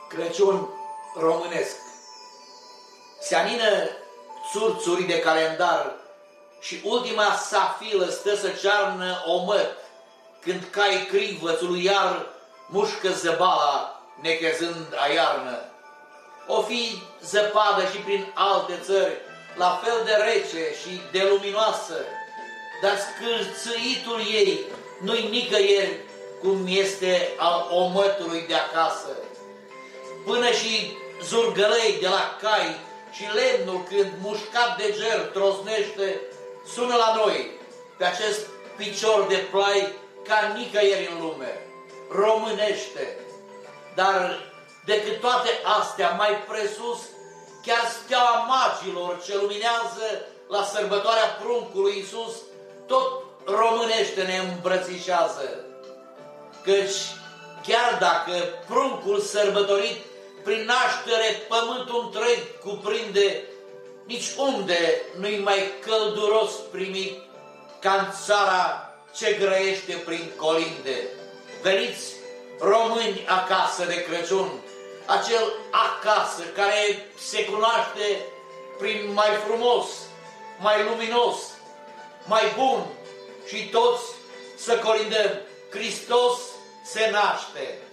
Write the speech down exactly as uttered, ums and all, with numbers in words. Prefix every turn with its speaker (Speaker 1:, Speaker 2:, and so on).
Speaker 1: Crăciun românesc. Se anină țurțuri de calendar și ultima safilă stă să cearnă omăt, când cai crivățului iar mușcă zăbala nechezând a iarnă. O fi zăpadă și prin alte țări, la fel de rece și de luminoasă, dar scârțâitul ei nu-i nicăieri cum este al omătului de acasă. Până și zurgălei de la cai și lemnul când mușcat de ger trosnește, sună la noi pe acest picior de plai ca nicăieri în lume, românește. Dar decât toate astea, mai presus, chiar steaua magilor ce luminează la sărbătoarea pruncului Iisus, tot românește ne îmbrățișează. Căci chiar dacă pruncul sărbătorit prin naștere pământul întreg cuprinde, nici unde nu-i mai călduros primit ca în țara ce grăiește prin colinde. Veniți, români, acasă de Crăciun, acel acasă care se cunoaște prin mai frumos, mai luminos, mai bun, și toți să colindăm: Hristos se naște!